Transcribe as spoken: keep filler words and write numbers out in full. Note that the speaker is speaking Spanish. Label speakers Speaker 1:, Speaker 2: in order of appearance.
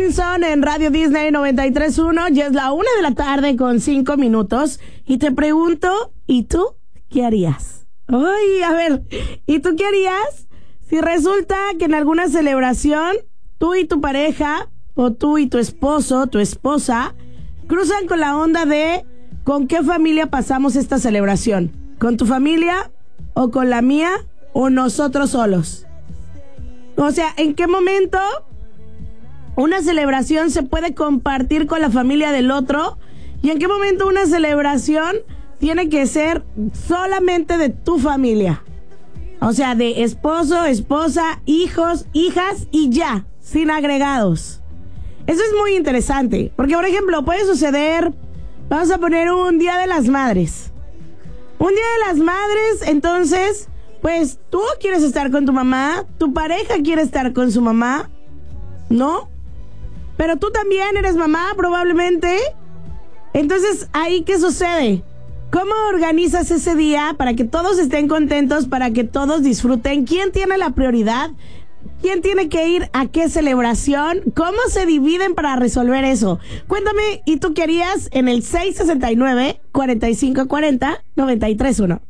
Speaker 1: Robinson en Radio Disney noventa y tres punto uno. Ya es la una de la tarde con cinco minutos. Y te pregunto, ¿y tú qué harías? Ay, a ver, ¿y tú qué harías si resulta que en alguna celebración tú y tu pareja, o tú y tu esposo, tu esposa, cruzan con la onda de ¿con qué familia pasamos esta celebración? ¿Con tu familia o con la mía o nosotros solos? O sea, ¿en qué momento una celebración se puede compartir con la familia del otro? ¿Y en qué momento una celebración tiene que ser solamente de tu familia? O sea, de esposo, esposa, hijos, hijas y ya, sin agregados. Eso es muy interesante, porque por ejemplo puede suceder, vamos a poner un Día de las Madres. Un Día de las Madres, entonces, pues tú quieres estar con tu mamá, tu pareja quiere estar con su mamá, ¿no? Pero tú también eres mamá, probablemente. Entonces, ¿ahí qué sucede? ¿Cómo organizas ese día para que todos estén contentos, para que todos disfruten? ¿Quién tiene la prioridad? ¿Quién tiene que ir a qué celebración? ¿Cómo se dividen para resolver eso? Cuéntame, ¿y tú qué harías en el seis sesenta y nueve, cuarenta y cinco cuarenta, noventa y tres uno?